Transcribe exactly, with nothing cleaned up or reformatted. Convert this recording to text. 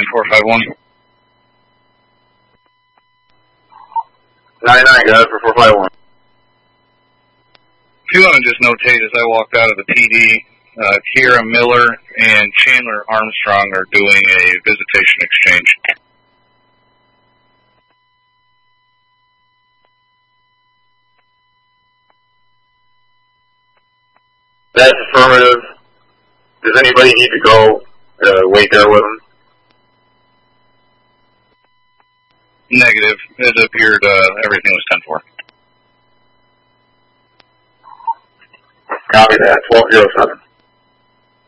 four five one. nine nine, got it for four five one. If you want to just notate, as I walked out of the P D, uh, Kiera Miller and Chandler Armstrong are doing a visitation exchange. That's affirmative. Does anybody need to go uh, wait there with them? Negative. It appeared uh, everything was ten four. Copy that. twelve oh seven.